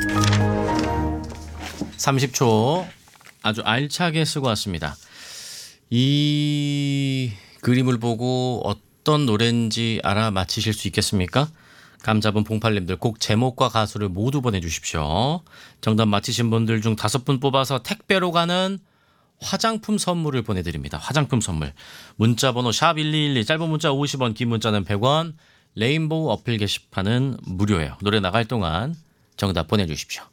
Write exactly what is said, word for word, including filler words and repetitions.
삼십 초 아주 알차게 쓰고 왔습니다. 이 그림을 보고 어떤 노래인지 알아 맞히실 수 있겠습니까? 감 잡은 봉팔님들 곡 제목과 가수를 모두 보내주십시오. 정답 맞히신 분들 중 다섯 분 뽑아서 택배로 가는 화장품 선물을 보내드립니다. 화장품 선물. 문자번호 샵 일이일이, 짧은 문자 오십 원, 긴 문자는 백 원, 레인보우 어플 게시판은 무료예요. 노래 나갈 동안 정답 보내주십시오.